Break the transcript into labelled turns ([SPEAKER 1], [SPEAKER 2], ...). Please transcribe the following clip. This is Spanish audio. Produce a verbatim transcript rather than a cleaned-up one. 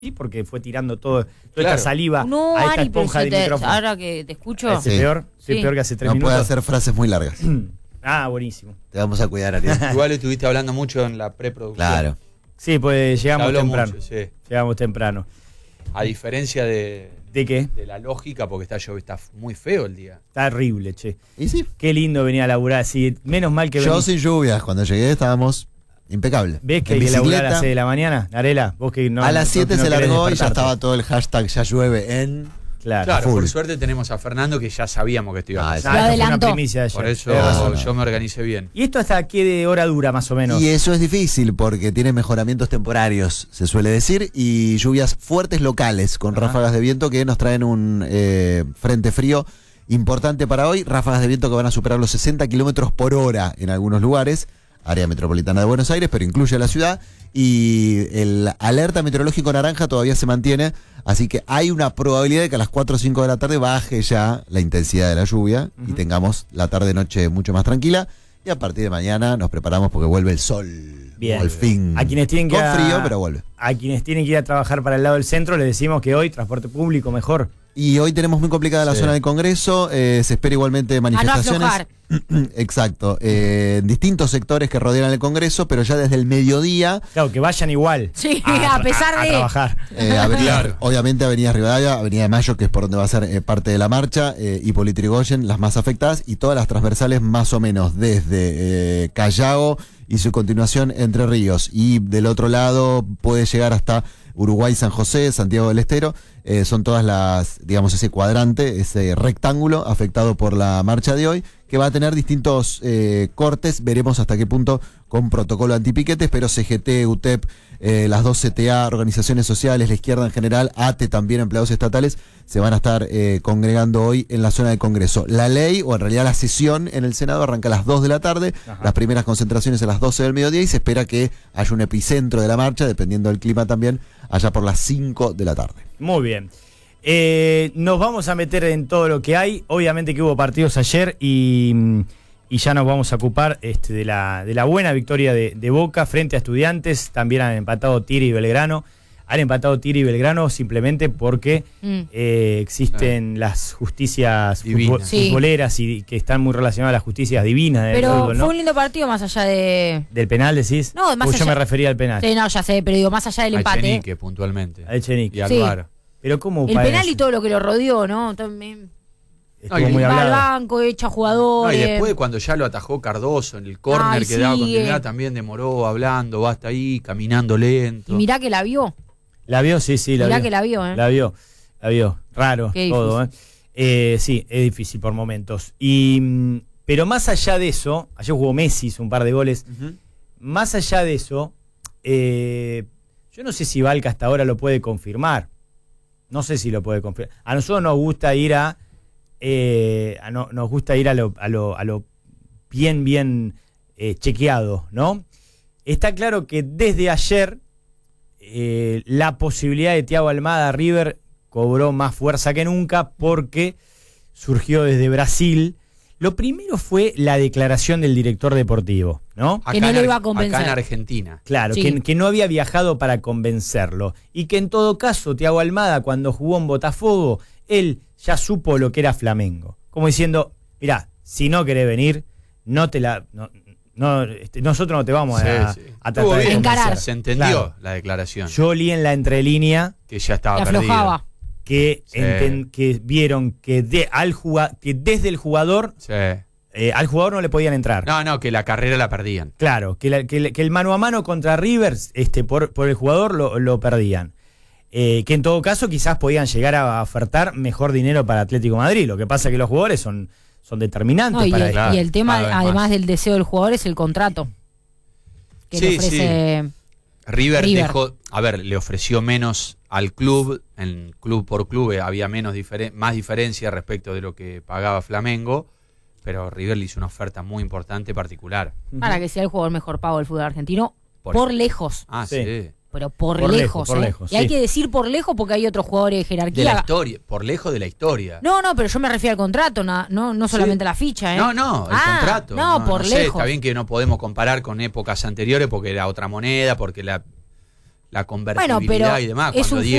[SPEAKER 1] Sí, porque fue tirando todo, toda
[SPEAKER 2] Claro.
[SPEAKER 1] esta saliva
[SPEAKER 3] No,
[SPEAKER 1] a esta
[SPEAKER 3] Ari, pero
[SPEAKER 1] esponja
[SPEAKER 3] se
[SPEAKER 1] de
[SPEAKER 3] te-
[SPEAKER 1] micrófono.
[SPEAKER 3] ahora que te escucho.
[SPEAKER 1] ¿Es
[SPEAKER 4] Sí.
[SPEAKER 1] peor? ¿Sí,
[SPEAKER 3] Sí.
[SPEAKER 1] peor que hace tres
[SPEAKER 4] No
[SPEAKER 1] minutos?
[SPEAKER 4] puede hacer frases muy largas.
[SPEAKER 1] Ah, buenísimo.
[SPEAKER 4] Te vamos a cuidar, Ariel.
[SPEAKER 2] Igual estuviste hablando mucho en la preproducción.
[SPEAKER 4] Claro.
[SPEAKER 1] Sí, pues
[SPEAKER 2] Se
[SPEAKER 1] llegamos
[SPEAKER 2] habló
[SPEAKER 1] temprano.
[SPEAKER 2] mucho, sí.
[SPEAKER 1] Llegamos temprano.
[SPEAKER 2] A diferencia de,
[SPEAKER 1] ¿De qué?
[SPEAKER 2] de la lógica, porque está lloviendo, está muy feo el día.
[SPEAKER 1] Está horrible, che.
[SPEAKER 4] Y sí,
[SPEAKER 1] Qué lindo venir a laburar así. Menos mal que
[SPEAKER 4] yo
[SPEAKER 1] venís.
[SPEAKER 4] sin lluvias, cuando llegué estábamos impecables.
[SPEAKER 1] ¿Ves que
[SPEAKER 4] En
[SPEAKER 1] hay que laburar a
[SPEAKER 4] bicicleta,
[SPEAKER 1] las seis de la mañana? Narela, vos que no.
[SPEAKER 4] a las
[SPEAKER 1] no-
[SPEAKER 4] siete
[SPEAKER 1] no
[SPEAKER 4] se
[SPEAKER 1] querés
[SPEAKER 4] largó y ya
[SPEAKER 1] despertarte.
[SPEAKER 4] estaba todo el hashtag ya llueve en...
[SPEAKER 1] Claro.
[SPEAKER 2] Claro,
[SPEAKER 4] full.
[SPEAKER 2] por suerte tenemos a Fernando que ya sabíamos que esto iba a
[SPEAKER 4] Ah,
[SPEAKER 2] pasar.
[SPEAKER 1] Ah, esto fue una
[SPEAKER 3] adelantó.
[SPEAKER 1] primicia de ayer.
[SPEAKER 2] Por eso
[SPEAKER 1] Tenés razón.
[SPEAKER 2] yo me organicé bien.
[SPEAKER 1] ¿Y esto hasta qué hora dura más o menos?
[SPEAKER 4] Y eso es difícil porque tiene mejoramientos temporarios, se suele decir, y lluvias fuertes locales con
[SPEAKER 1] Ajá.
[SPEAKER 4] ráfagas de viento que nos traen un eh, frente frío importante para hoy. Ráfagas de viento que van a superar los sesenta kilómetros por hora en algunos lugares, área metropolitana de Buenos Aires, pero incluye a la ciudad. Y el alerta meteorológico naranja todavía se mantiene, así que hay una probabilidad de que a las cuatro o cinco de la tarde baje ya la intensidad de la lluvia y
[SPEAKER 1] Ujú.
[SPEAKER 4] tengamos la tarde-noche mucho más tranquila. Y a partir de mañana nos preparamos porque vuelve el sol.
[SPEAKER 1] Bien.
[SPEAKER 4] Al fin.
[SPEAKER 1] A quienes tienen que
[SPEAKER 4] Con
[SPEAKER 1] a-
[SPEAKER 4] frío, pero vuelve.
[SPEAKER 1] A quienes tienen que ir a trabajar para el lado del centro, les decimos que hoy transporte público mejor.
[SPEAKER 4] Y hoy tenemos muy complicada la
[SPEAKER 2] Sí.
[SPEAKER 4] zona del Congreso. eh, se espera igualmente manifestaciones.
[SPEAKER 3] aflojar.
[SPEAKER 4] Exacto. eh, en distintos sectores que rodean el Congreso, pero ya desde el mediodía.
[SPEAKER 1] Claro, que vayan igual.
[SPEAKER 3] Sí, a pesar
[SPEAKER 1] a
[SPEAKER 3] de-
[SPEAKER 1] trabajar.
[SPEAKER 4] eh, avenida-
[SPEAKER 2] Claro.
[SPEAKER 4] Obviamente Avenida Rivadavia, Avenida de Mayo, que es por donde va a ser eh, parte de la marcha, eh, Hipólito Yrigoyen, las más afectadas, y todas las transversales más o menos desde eh, Callao y su continuación Entre Ríos. Y del otro lado puede llegar hasta Uruguay, San José, Santiago del Estero. Eh, son todas las, digamos, ese cuadrante, ese rectángulo afectado por la marcha de hoy, que va a tener distintos eh, cortes. Veremos hasta qué punto con protocolo antipiquetes, pero C G T, U T E P, eh, las dos C T A, organizaciones sociales, la izquierda en general, A T E también, empleados estatales, se van a estar eh, congregando hoy en la zona del Congreso. La ley, o en realidad la sesión en el Senado, arranca a las dos de la tarde,
[SPEAKER 1] Ajá.
[SPEAKER 4] las primeras concentraciones a las doce del mediodía, y se espera que haya un epicentro de la marcha, dependiendo del clima también, allá por las cinco de la tarde.
[SPEAKER 1] Muy bien. Eh, nos vamos a meter en todo lo que hay. Obviamente que hubo partidos ayer y, y ya nos vamos a ocupar este, de, la, de la buena victoria de, de Boca frente a Estudiantes. También han empatado Tigre y Belgrano. Han empatado Tigre y Belgrano simplemente porque
[SPEAKER 3] Mm.
[SPEAKER 1] eh, existen las justicias
[SPEAKER 2] Divinas.
[SPEAKER 1] futbol-
[SPEAKER 3] Sí.
[SPEAKER 1] futboleras y que están muy relacionadas a las justicias divinas del
[SPEAKER 3] Pero
[SPEAKER 1] fútbol, ¿no?
[SPEAKER 3] fue un lindo partido más allá de...
[SPEAKER 1] ¿Del penal decís?
[SPEAKER 3] No, más
[SPEAKER 1] Uy, yo
[SPEAKER 3] allá-
[SPEAKER 1] me refería al penal.
[SPEAKER 3] Sí, no, ya sé, pero digo, más allá del
[SPEAKER 2] A
[SPEAKER 3] empate.
[SPEAKER 2] Echenique, puntualmente.
[SPEAKER 1] A Echenique.
[SPEAKER 2] Y al
[SPEAKER 3] Sí.
[SPEAKER 2] VAR.
[SPEAKER 1] Pero ¿cómo
[SPEAKER 3] El
[SPEAKER 1] para
[SPEAKER 3] penal
[SPEAKER 1] eso?
[SPEAKER 3] y todo lo que lo rodeó, ¿no? También
[SPEAKER 1] Estuvo
[SPEAKER 2] No, y
[SPEAKER 1] muy
[SPEAKER 2] el-
[SPEAKER 3] va al
[SPEAKER 1] hablado.
[SPEAKER 3] banco, echa
[SPEAKER 2] No,
[SPEAKER 3] jugadores.
[SPEAKER 2] y después cuando ya lo atajó Cardoso en el córner
[SPEAKER 3] Ay,
[SPEAKER 2] que daba
[SPEAKER 3] sí,
[SPEAKER 2] continuidad,
[SPEAKER 3] eh.
[SPEAKER 2] también demoró hablando, va hasta ahí, caminando lento.
[SPEAKER 3] Y mirá que la vio.
[SPEAKER 1] ¿La vio? Sí, sí, la
[SPEAKER 3] Mirá
[SPEAKER 1] vio.
[SPEAKER 3] que la vio, ¿eh?
[SPEAKER 1] La vio, la vio. Raro
[SPEAKER 3] Qué
[SPEAKER 1] todo, ¿eh? Eh, Sí, es difícil por momentos. Y, mm, pero más allá de eso, ayer jugó Messi, hizo un par de goles.
[SPEAKER 2] Ujú.
[SPEAKER 1] Más allá de eso, eh, yo no sé si Valca hasta ahora lo puede confirmar. No sé si lo puede confirmar. A nosotros nos gusta ir a. eh, a no- nos gusta ir a lo, a lo, a lo bien, bien eh, chequeado, ¿no? Está claro que desde ayer eh, la posibilidad de Thiago Almada a River cobró más fuerza que nunca porque surgió desde Brasil. Lo primero fue la declaración del director deportivo, ¿no?
[SPEAKER 2] Acá
[SPEAKER 3] Que no
[SPEAKER 2] en
[SPEAKER 3] lo
[SPEAKER 2] Ar-
[SPEAKER 3] iba a convencer.
[SPEAKER 2] Acá en Argentina.
[SPEAKER 1] Claro,
[SPEAKER 3] Sí.
[SPEAKER 1] que, que no había viajado para convencerlo. Y que en todo caso, Thiago Almada, cuando jugó en Botafogo, él ya supo lo que era Flamengo. Como diciendo, mirá, si no querés venir, no te la. No, no, este, nosotros no te vamos a,
[SPEAKER 2] Sí, sí.
[SPEAKER 1] a
[SPEAKER 2] Estuvo
[SPEAKER 1] tratar de
[SPEAKER 2] bien.
[SPEAKER 3] Encarar.
[SPEAKER 1] convencer.
[SPEAKER 2] Se entendió
[SPEAKER 1] Claro.
[SPEAKER 2] la declaración.
[SPEAKER 1] Yo leí en la entrelínea
[SPEAKER 2] que ya estaba
[SPEAKER 3] Que
[SPEAKER 2] perdido.
[SPEAKER 3] aflojaba.
[SPEAKER 1] que,
[SPEAKER 2] Sí.
[SPEAKER 1] enten- que vieron que, de, al juga- que desde el jugador,
[SPEAKER 2] Sí.
[SPEAKER 1] eh, al jugador no le podían entrar.
[SPEAKER 2] No, no, que la carrera la perdían.
[SPEAKER 1] Claro, que, la- que el- que el mano a mano contra Rivers, este, por, por el jugador lo, lo perdían. Eh, que en todo caso quizás podían llegar a ofertar mejor dinero para Atlético de Madrid. Lo que pasa es que los jugadores son, son determinantes
[SPEAKER 3] No, y,
[SPEAKER 1] para
[SPEAKER 3] el,
[SPEAKER 1] esto.
[SPEAKER 2] Claro,
[SPEAKER 3] y el tema,
[SPEAKER 2] cada vez
[SPEAKER 3] además
[SPEAKER 2] más.
[SPEAKER 3] del deseo del jugador, es el contrato. Que
[SPEAKER 2] Sí,
[SPEAKER 3] le ofrece.
[SPEAKER 2] River,
[SPEAKER 3] River.
[SPEAKER 2] dejó, a ver, le ofreció menos al club, en club por club eh, había menos diferen- más diferencia respecto de lo que pagaba Flamengo, pero River le hizo una oferta muy importante particular.
[SPEAKER 3] Para que sea el jugador mejor pago del fútbol argentino.
[SPEAKER 2] Por-
[SPEAKER 3] Por, lejos.
[SPEAKER 2] Ah,
[SPEAKER 1] Sí.
[SPEAKER 2] sí.
[SPEAKER 3] Pero por,
[SPEAKER 1] Por
[SPEAKER 3] lejos.
[SPEAKER 1] lejos, por
[SPEAKER 3] ¿eh?
[SPEAKER 1] lejos,
[SPEAKER 3] y hay
[SPEAKER 1] sí.
[SPEAKER 3] que decir por lejos porque hay otros jugadores de
[SPEAKER 2] De la
[SPEAKER 3] jerarquía.
[SPEAKER 2] historia, por lejos de la historia.
[SPEAKER 3] No, no, pero yo me refiero al contrato, na- no, no solamente
[SPEAKER 2] Sí.
[SPEAKER 3] la ficha, ¿eh?
[SPEAKER 2] No, no, el
[SPEAKER 3] Ah,
[SPEAKER 2] contrato.
[SPEAKER 3] No, por
[SPEAKER 2] sé,
[SPEAKER 3] lejos.
[SPEAKER 2] está bien que no podemos comparar con épocas anteriores porque era otra moneda, porque la la convertibilidad
[SPEAKER 3] Bueno, pero
[SPEAKER 2] y demás.
[SPEAKER 3] es
[SPEAKER 2] Cuando
[SPEAKER 3] un
[SPEAKER 2] Diego